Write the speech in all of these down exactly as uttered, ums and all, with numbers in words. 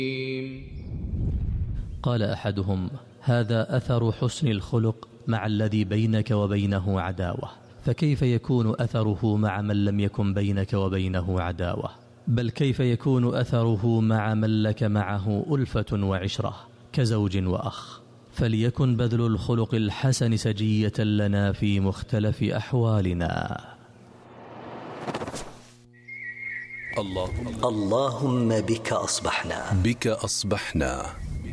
قال أحدهم: هذا أثر حسن الخلق مع الذي بينك وبينه عداوة، فكيف يكون أثره مع من لم يكن بينك وبينه عداوة؟ بل كيف يكون أثره مع من لك معه ألفة وعشرة كزوج وأخ؟ فليكن بذل الخلق الحسن سجية لنا في مختلف أحوالنا. اللهم, اللهم بك أصبحنا بك أصبحنا.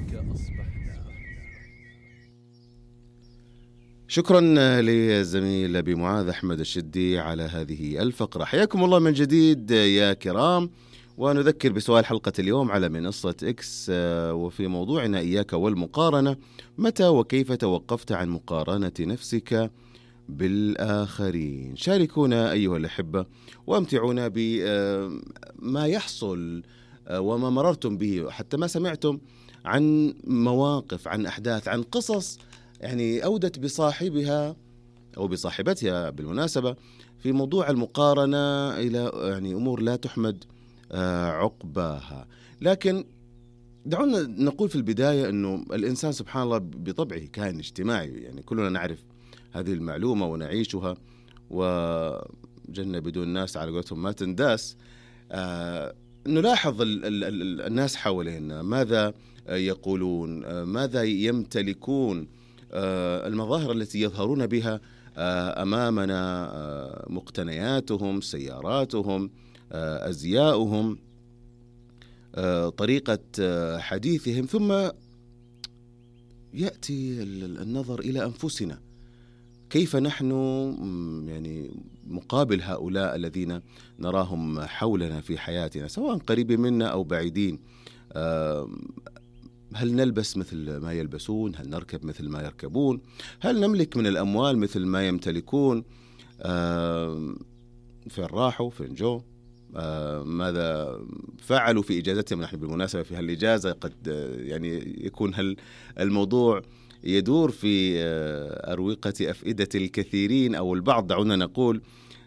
شكرا للزميل أبي معاذ أحمد الشدي على هذه الفقرة. حياكم الله من جديد يا كرام، ونذكر بسؤال حلقة اليوم على منصة إكس وفي موضوعنا إياك والمقارنة: متى وكيف توقفت عن مقارنة نفسك بالآخرين؟ شاركونا أيها الأحبة وامتعونا بما يحصل وما مررتم به، حتى ما سمعتم عن مواقف، عن أحداث، عن قصص يعني أودت بصاحبها أو بصاحبتها بالمناسبة في موضوع المقارنة إلى يعني أمور لا تحمد عقباها. لكن دعونا نقول في البداية أنه الإنسان سبحان الله بطبعه كائن اجتماعي، يعني كلنا نعرف هذه المعلومة ونعيشها، وجنة بدون ناس على قولتهم ما تنداس. آه نلاحظ ال ال ال الناس حوالينا ماذا يقولون، ماذا يمتلكون، آه المظاهر التي يظهرون بها آه أمامنا، آه مقتنياتهم، سياراتهم، آه أزياؤهم، آه طريقة آه حديثهم، ثم يأتي النظر إلى أنفسنا، كيف نحن يعني مقابل هؤلاء الذين نراهم حولنا في حياتنا سواء قريبين منا أو بعيدين. هل نلبس مثل ما يلبسون؟ هل نركب مثل ما يركبون؟ هل نملك من الأموال مثل ما يمتلكون؟ فين راحوا؟ فين جو؟ ماذا فعلوا في إجازتهم؟ نحن بالمناسبة في هالإجازة قد يعني يكون هل الموضوع يدور في أروقة أفئدة الكثيرين أو البعض، دعونا نقول.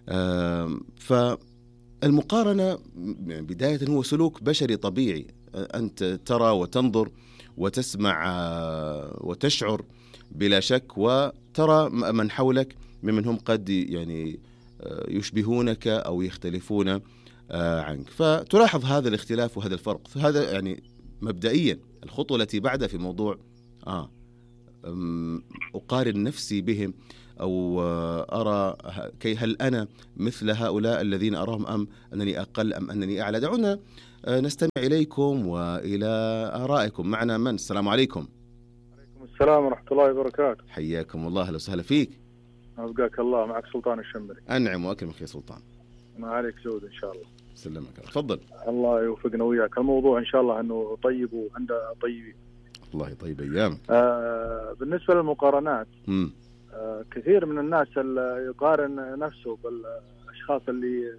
فالمقارنة بداية هو سلوك بشري طبيعي، أنت ترى وتنظر وتسمع وتشعر بلا شك، وترى من حولك ممن هم قد يعني يشبهونك أو يختلفون عنك، فتلاحظ هذا الاختلاف وهذا الفرق. فهذا يعني مبدئيا الخطوة التي بعدها في موضوع آه أقارن نفسي بهم أو أرى كي هل أنا مثل هؤلاء الذين أراهم أم أنني أقل أم أنني أعلى. دعونا نستمع إليكم وإلى آرائكم. معنا من؟ السلام عليكم. عليكم السلام ورحمة الله وبركاته. حياكم الله، أهلا وسهلا فيك. أبقاك الله. معك سلطان الشمري. أنعم وأكرمك يا سلطان. ما عليك زود إن شاء الله. سلمك. تفضل. الله يوفقنا وياك. الموضوع إن شاء الله أنه طيب وعنده طيبين. الله يطيب أيام. آه بالنسبة للمقارنات، آه كثير من الناس اللي يقارن نفسه بالأشخاص اللي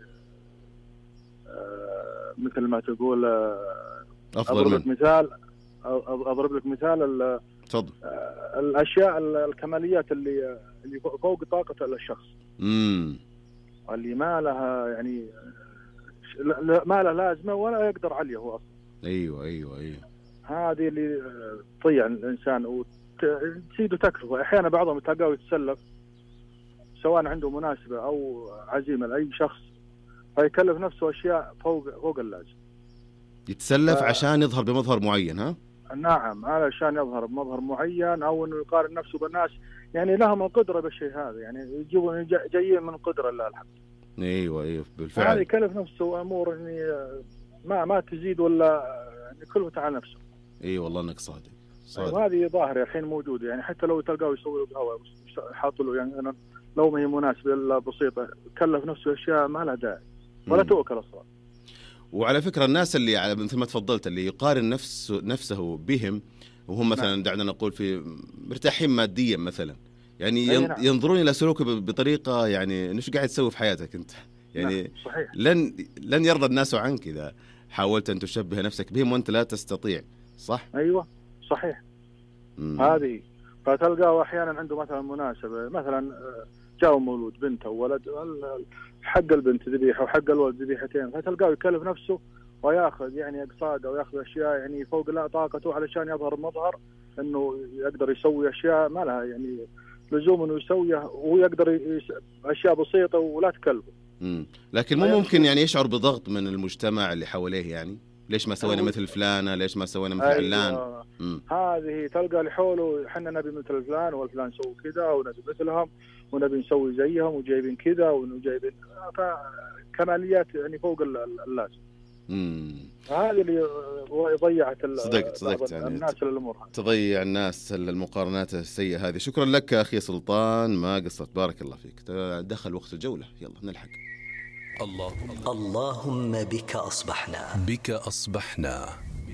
آه مثل ما تقول آه أضرب لك مثال أضرب لك مثال تفضل. آه الأشياء الكماليات اللي اللي فوق طاقة الشخص، امم اللي ما لها يعني ما لها لازمة ولا يقدر عليه هو أصلا. أيوة أيوة أيوة هذه اللي تضيع الإنسان وتزيد تكلفه. أحيانا بعضهم تلقاه يتسلف سواء عنده مناسبة أو عزيمة لأي شخص، فيكلف نفسه أشياء فوق فوق اللازم. يتسلف ف... عشان يظهر بمظهر معين. ها؟ نعم، علشان يظهر بمظهر معين أو إنه يقارن نفسه بالناس يعني لهم القدرة بالشيء هذا، يعني يجيبون جايين من قدرة الله الحمد. أيوة أيوة بالفعل. هذا يكلف نفسه أمور يعني ما ما تزيد ولا يعني كلفته على نفسه. اي والله انك صادق صادق. وهذه ظاهره الحين موجوده، يعني حتى لو تلقاه يسوي له قهوه حاط له يعني أنا لو ما هي مناسبه الا بسيطه، كلف نفسه اشياء ما لها داعي ولا تؤكل اصلا. وعلى فكره الناس اللي على مثل ما تفضلت اللي يقارن نفسه نفسه بهم وهم مثلا نعم. دعنا نقول في مرتاحين ماديا مثلا، يعني نعم. ينظرون الى سلوكه بطريقه يعني ايش قاعد تسوي في حياتك انت، يعني نعم. صحيح. لن لن يرضى الناس عنك اذا حاولت ان تشبه نفسك بهم وانت لا تستطيع. صح. ايوه صحيح. هذه فتلقاه احيانا عنده مثلا مناسبه، مثلا جاء مولود بنت او ولد، حق البنت ذبيحه وحق الولد ذبيحتين، فتلقاه يكلف نفسه وياخذ يعني اقساط او ياخذ اشياء يعني فوق لا طاقته علشان يظهر مظهر انه يقدر يسوي اشياء ما لها يعني لزوم انه يسويها، وهو يقدر يس... اشياء بسيطه ولا تكلفه. امم لكن مو ممكن يعني يشعر بضغط من المجتمع اللي حواليه، يعني ليش ما سوينا مثل فلانه، ليش ما سوينا مثل علان؟ أيوة. هذه تلقى اللي حوله احنا نبي مثل فلان والفلان سووا كذا ونبي مثلهم ونبي نسوي زيهم وجايبين كذا وجايبين كماليات يعني فوق اللازم. امم هذه اللي ضيعت صدقت صدقت يعني الناس الامور، تضيع الناس المقارنات السيئه هذه. شكرا لك اخي سلطان، ما قصرت، بارك الله فيك. دخل وقت الجوله، يلا نلحق. الله اللهم بك أصبحنا بك أصبحنا.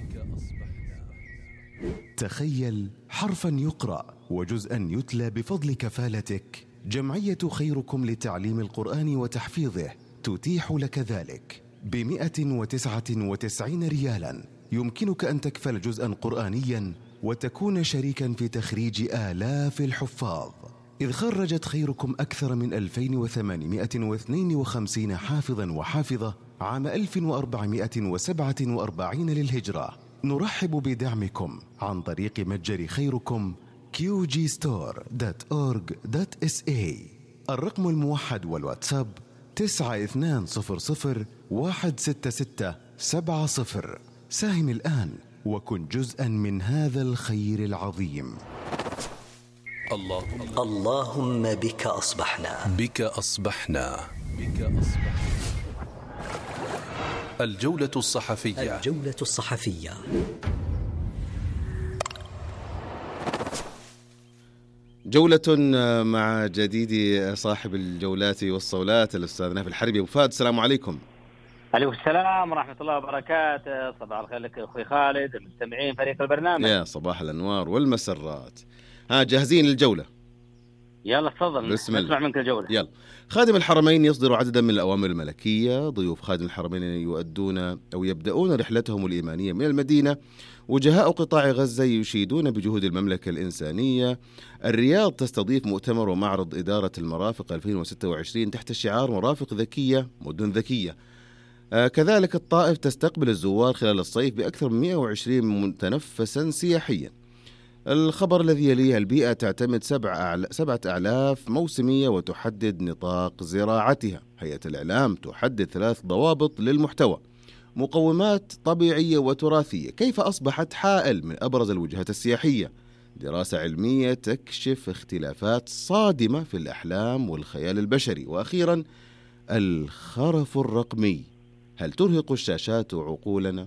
تخيل حرفا يقرأ وجزءا يتلى بفضل كفالتك. جمعية خيركم لتعليم القرآن وتحفيظه تتيح لك ذلك بمئة وتسعة وتسعين ريالا. يمكنك أن تكفل جزءا قرآنيا وتكون شريكا في تخريج آلاف الحفاظ، إذ خرجت خيركم أكثر من ألفين وثمانمئة واثنين وخمسين حافظا وحافظة عام ألف وأربعمئة وسبعة وأربعين للهجرة. نرحب بدعمكم عن طريق متجر خيركم كيو جي ستور دوت أورغ دوت إس إيه. الرقم الموحد والواتساب تسعة اثنان صفر صفر واحد ستة ستة سبعة صفر. ساهم الآن وكن جزءا من هذا الخير العظيم. الله اللهم بك أصبحنا بك أصبحنا بك أصبحنا. الجولة الصحفية الجولة الصحفية. جولة مع جديد صاحب الجولات والصولات الأستاذ نايف الحربي. أبو فهد، السلام عليكم. عليكم السلام ورحمة الله وبركاته. صباح الخير لك أخوي خالد، المستمعين فريق البرنامج. يا صباح الأنوار والمسرات. ها جاهزين للجولة؟ يلا تفضل نسمع منك الجولة. يلا. خادم الحرمين يصدر عددا من الأوامر الملكية. ضيوف خادم الحرمين يؤدون أو يبدأون رحلتهم الإيمانية من المدينة. وجهاء قطاع غزة يشيدون بجهود المملكة الإنسانية. الرياض تستضيف مؤتمر ومعرض إدارة المرافق ألفين وستة وعشرين تحت شعار مرافق ذكية مدن ذكية. آه كذلك الطائف تستقبل الزوار خلال الصيف بأكثر من مئة وعشرين متنفسا سياحيا. الخبر الذي يليه البيئة تعتمد سبعة أعلاف موسمية وتحدد نطاق زراعتها. هيئة الإعلام تحدد ثلاث ضوابط للمحتوى. مقومات طبيعية وتراثية. كيف أصبحت حائل من أبرز الوجهات السياحية. دراسة علمية تكشف اختلافات صادمة في الأحلام والخيال البشري. وأخيرا الخرف الرقمي. هل ترهق الشاشات عقولنا؟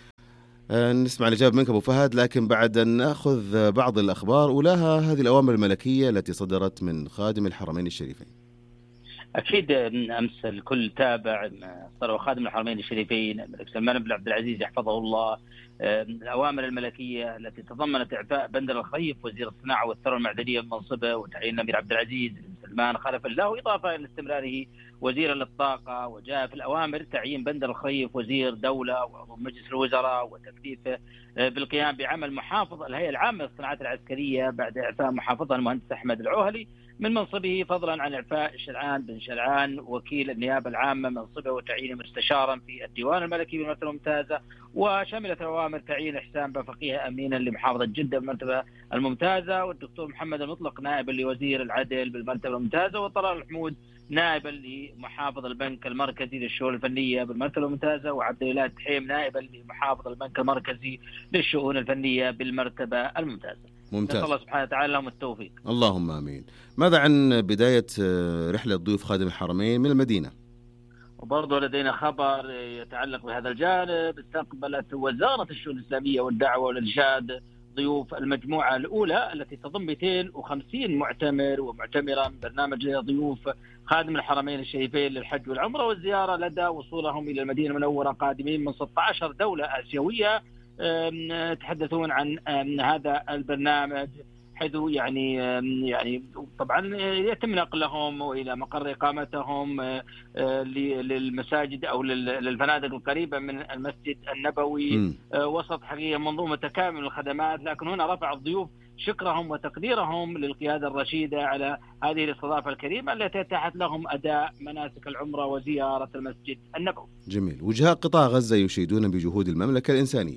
نسمع الإجابة منك أبو فهد، لكن بعد أن نأخذ بعض الأخبار أولاها هذه الأوامر الملكية التي صدرت من خادم الحرمين الشريفين. أكيد أمس الكل تابع صدر خادم الحرمين الشريفين الملك سلمان بن عبد العزيز يحفظه الله الأوامر الملكية التي تضمنت إعفاء بندر الخريف وزير الصناعة والثروة المعدنية من منصبه، وتعيين الأمير عبد العزيز بن سلمان خلفا له، إضافة إلى استمراره وزيرا للطاقة. وجاء في الأوامر تعيين بندر الخريف وزير دولة وعضو مجلس الوزراء وتكليفه بالقيام بعمل محافظ الهيئة العامة للصناعات العسكرية بعد إعفاء محافظها المهندس أحمد العوهلي من منصبه، فضلا عن إعفاء شرعان بن شرعان وكيل النيابة العامة منصبه وتعيينه مستشارا في الديوان الملكي بالمرتبة الممتازة. وشملت الأوامر تعيين إحسان بفقيه أمينا لمحافظة جدة بالمرتبة الممتازة، والدكتور محمد المطلق نائبا لوزير العدل بالمرتبة الممتازة، وطلال الحمود نائبا لمحافظ البنك المركزي للشؤون الفنية بالمرتبة الممتازة، وعبد الله الدحيم نائبا لمحافظ البنك المركزي للشؤون الفنية بالمرتبة الممتازة. ممتاز. نسأل الله سبحانه وتعالى لهم التوفيق. اللهم آمين. ماذا عن بداية رحلة ضيوف خادم الحرمين من المدينة؟ وبرضه لدينا خبر يتعلق بهذا الجانب. استقبلت وزارة الشؤون الإسلامية والدعوة والإرشاد ضيوف المجموعة الأولى التي تضم مئتين وخمسين معتمر ومعتمرة من برنامج ضيوف خادم الحرمين الشريفين للحج والعمرة والزيارة لدى وصولهم إلى المدينة المنورة قادمين من ستة عشر دولة آسيوية. تحدثون عن هذا البرنامج حيث يعني يعني طبعا يتم نقلهم إلى مقر إقامتهم للمساجد أو للفنادق القريبة من المسجد النبوي م. وسط حقيقة منظومة تكامل الخدمات. لكن هنا رفع الضيوف شكرهم وتقديرهم للقيادة الرشيدة على هذه الاستضافة الكريمة التي أتاحت لهم أداء مناسك العمرة وزيارة المسجد النبوي. جميل. وجهاء قطاع غزة يشيدون بجهود المملكة الإنسانية.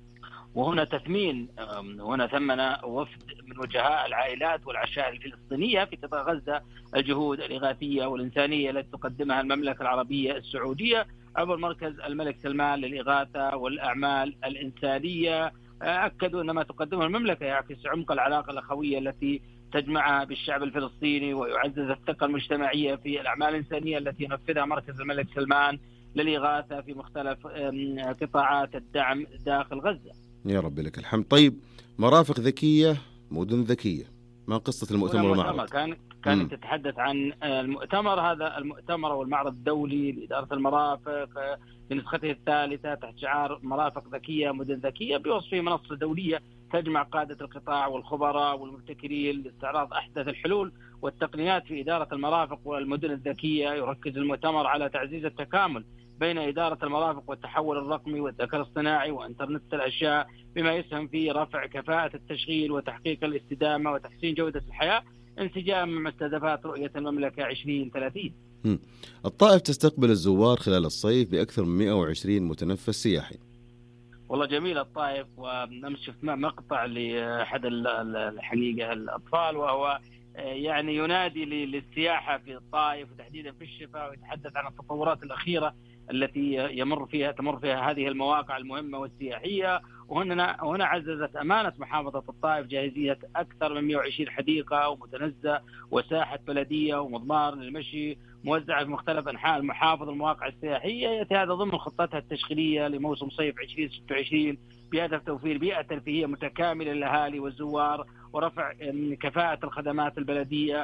وهنا تثمين، هنا ثمن وفد من وجهاء العائلات والعشائر الفلسطينية في قطاع غزة الجهود الإغاثية والإنسانية التي تقدمها المملكة العربية السعودية عبر مركز الملك سلمان للإغاثة والأعمال الإنسانية. أكدوا أن ما تقدمه المملكة يعكس عمق العلاقة الأخوية التي تجمعها بالشعب الفلسطيني ويعزز الثقة المجتمعية في الأعمال الإنسانية التي ينفذها مركز الملك سلمان للإغاثة في مختلف قطاعات الدعم داخل غزة. يا رب لك الحمد. طيب، مرافق ذكية، مدن ذكية، ما قصة المؤتمر والمعرض؟ كان كانت تتحدث عن المؤتمر، هذا المؤتمر والمعرض الدولي لإدارة المرافق في نسخته الثالثة تحت شعار مرافق ذكية مدن ذكية، بوصفه منصة دولية تجمع قادة القطاع والخبراء والمبتكرين لاستعراض أحدث الحلول والتقنيات في إدارة المرافق والمدن الذكية. يركز المؤتمر على تعزيز التكامل بين إدارة المرافق والتحول الرقمي والذكاء الاصطناعي وإنترنت الأشياء، بما يسهم في رفع كفاءة التشغيل وتحقيق الاستدامة وتحسين جودة الحياة انسجام مع مستهدفات رؤية المملكة عشرين ثلاثين. الطائف تستقبل الزوار خلال الصيف بأكثر من مئة وعشرين متنفس سياحي. والله جميل الطائف، وأمس شفت مقطع لأحد الحقيقة الأطفال وهو يعني ينادي للسياحة في الطائف وتحديدا في الشفاء، ويتحدث عن التطورات الأخيرة التي يمر فيها تمر فيها هذه المواقع المهمة والسياحية. وهنا هنا عززت أمانة محافظة الطائف جاهزية أكثر من مئة وعشرين حديقة ومتنزه وساحة بلدية ومضمار للمشي موزعة في مختلف أنحاء المحافظة. المواقع السياحية يأتي هذا ضمن خطتها التشغيلية لموسم صيف عشرين ستة وعشرين بهدف توفير بيئة ترفيهية متكاملة للأهالي والزوار ورفع كفاءة الخدمات البلدية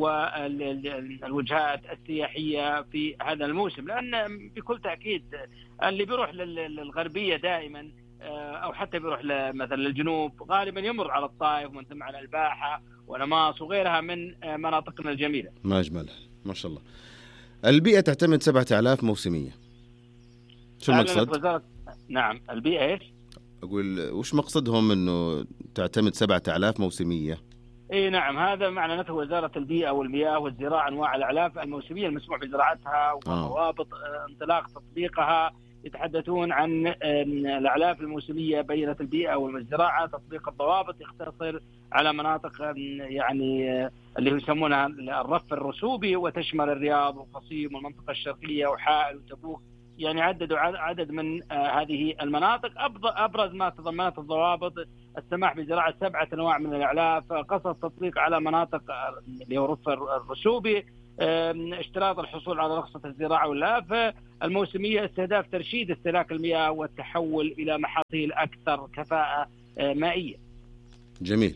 والوجهات السياحية في هذا الموسم، لأن بكل تأكيد اللي بيروح للغربية دائما أو حتى بيروح مثلا للجنوب غالبا يمر على الطائف ومن ثم على الباحة ونماص وغيرها من مناطقنا الجميلة. ما أجملها ما شاء الله. البيئة تعتمد سبعة آلاف موسمية. شو المقصد؟ نعم البيئة إيش؟ أقول وش مقصدهم إنه تعتمد سبعة آلاف موسمية؟ إيه نعم، هذا معنى نفسه وزارة البيئة والمياه والزراعة أنواع الأعلاف الموسمية المسموح بزراعتها وضوابط آه. انطلاق تطبيقها. يتحدثون عن الأعلاف الموسمية بينة البيئة والزراعة. تطبيق الضوابط يقتصر على مناطق يعني اللي يسمونها الرف الرسوبي وتشمل الرياض والقصيم والمنطقة الشرقية وحائل وتبوك. يعني عددوا عدد من هذه المناطق. أبرز ما تضمنت الضوابط السماح بزراعة سبعة أنواع من الأعلاف، قصد التطبيق على مناطق اللي هو الرف الرسوبي، اشتراط الحصول على رخصة الزراعة واللافة الموسمية، استهداف ترشيد استهلاك المياه والتحول إلى محاصيل أكثر كفاءة مائية. جميل.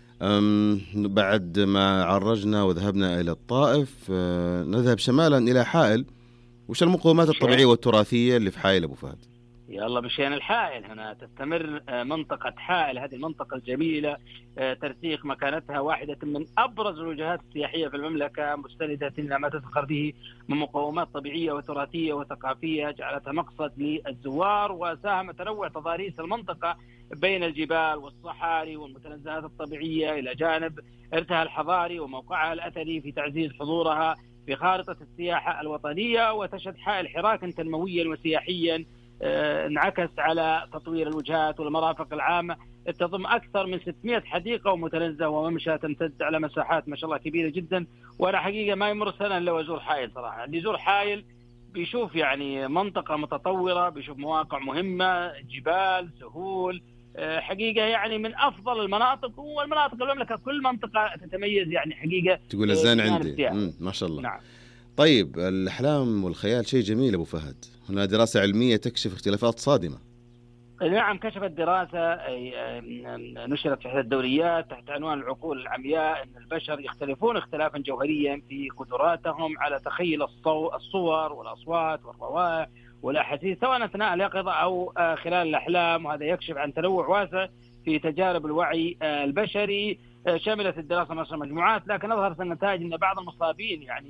بعد ما عرجنا وذهبنا إلى الطائف نذهب شمالا إلى حائل. وش المقومات الطبيعية والتراثية اللي في حائل أبو فهد؟ يلا بشين الحائل. هنا تستمر منطقة حائل، هذه المنطقة الجميلة ترسيخ مكانتها واحدة من أبرز الوجهات السياحية في المملكة، مستندة إلى ما تفخر به من مقومات طبيعية وتراثية وثقافية جعلتها مقصد للزوار، وساهم تنوع تضاريس المنطقة بين الجبال والصحاري والمتنزهات الطبيعية إلى جانب إرثها الحضاري وموقعها الأثري في تعزيز حضورها في خارطة السياحة الوطنية. وتشهد حائل حراكا تنمويا وسياحيا انعكس على تطوير الوجهات والمرافق العامة، تضم أكثر من ستمئة حديقة ومتنزه وممشى تمتد على مساحات ما شاء الله كبيرة جدا. وأنا حقيقة ما يمر سنة إلا وأزور حائل صراحة. اللي يزور حائل بيشوف يعني منطقة متطورة، بيشوف مواقع مهمة، جبال، سهول، حقيقة يعني من أفضل المناطق. والمناطق المملكة كل منطقة تتميز يعني حقيقة. تقول الزين عندي ما شاء الله. نعم. طيب الأحلام والخيال شيء جميل أبو فهد. هنا دراسة علمية تكشف اختلافات صادمة. نعم، كشفت دراسة نشرت في إحدى الدوريات تحت عنوان العقول العمياء أن البشر يختلفون اختلافا جوهريا في قدراتهم على تخيل الصور والأصوات والروائح والأحاسيس سواء أثناء اليقظة أو خلال الأحلام. وهذا يكشف عن تنوع واسع في تجارب الوعي البشري. شملت الدراسة نشر مجموعات، لكن أظهرت النتائج أن بعض المصابين يعني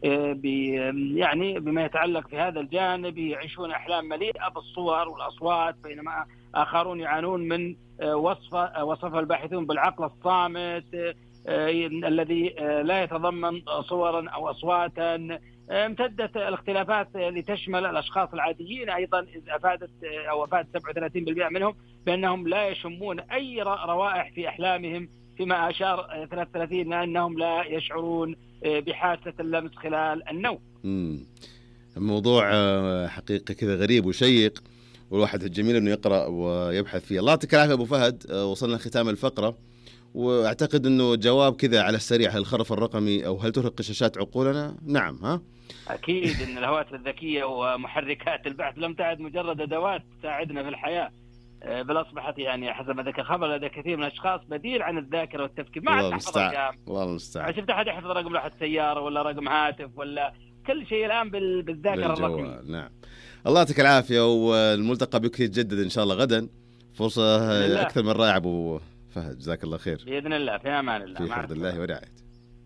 يعني بما يتعلق في هذا الجانب يعيشون أحلام مليئة بالصور والأصوات، بينما آخرون يعانون من وصف وصف الباحثون بالعقل الصامت الذي لا يتضمن صورا أو أصواتا. امتدت الاختلافات لتشمل الأشخاص العاديين أيضا، إذ أفادت أو أفاد سبعة وثلاثين بالمئة منهم بأنهم لا يشمون أي روائح في أحلامهم، فيما أشار ثلاثة وثلاثين أنهم لا يشعرون بحاسة اللمس خلال النوم. مم. الموضوع حقيقة كذا غريب وشيق، والواحد الجميل أنه يقرأ ويبحث فيه. الله يعطيك العافية أبو فهد، وصلنا ختام الفقرة، وأعتقد أنه جواب كذا على السريع: هل الخرف الرقمي أو هل ترهق شاشات عقولنا؟ نعم. ها أكيد أن الهواتف الذكية ومحركات البحث لم تعد مجرد أدوات تساعدنا في الحياة، بل أصبحت يعني حسب ما ذكر خبر لدى كثير من الأشخاص بديل عن الذاكرة والتفكير. ما عاد تحفظ أرقام، والله المستعان. شفت أحد يحفظ رقم لوحة سيارة ولا رقم هاتف ولا كل شيء الآن بالذاكرة الرقمية. نعم. الله يعطيك العافية، والملتقى بك يتجدد إن شاء الله غدا، فرصة أكثر من رائعة أبو فهد، جزاك الله خير. بإذن الله، في أمان الله، في حفظ الله ورعايته.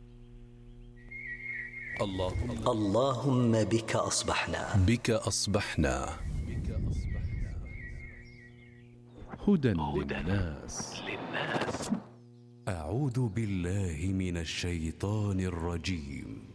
الله اللهم بك أصبحنا بك أصبحنا هدى للناس. أعوذ بالله من الشيطان الرجيم.